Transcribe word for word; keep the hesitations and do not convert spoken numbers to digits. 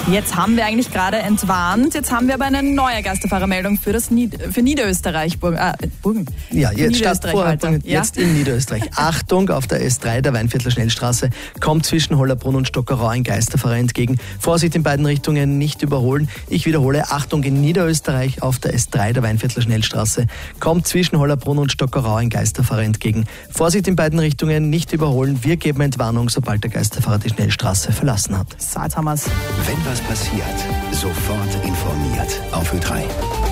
Jetzt haben wir eigentlich gerade entwarnt. Jetzt haben wir aber eine neue Geisterfahrermeldung für, das Nied- für Niederösterreich. Burgen. Äh, Burgen. Ja, jetzt, statt Niederösterreich vor, jetzt in Niederösterreich. Achtung, auf der S drei der Weinviertler Schnellstraße kommt zwischen Hollerbrunn und Stockerau ein Geisterfahrer entgegen. Vorsicht in beiden Richtungen, nicht überholen. Ich wiederhole, Achtung, in Niederösterreich auf der S drei der Weinviertler Schnellstraße kommt zwischen Hollerbrunn und Stockerau ein Geisterfahrer entgegen. Vorsicht in beiden Richtungen, nicht überholen. Wir geben Entwarnung, sobald der Geisterfahrer die Schnellstraße verlassen hat. So, jetzt haben wir's. Wenn was passiert, sofort informiert. Auf Ö drei.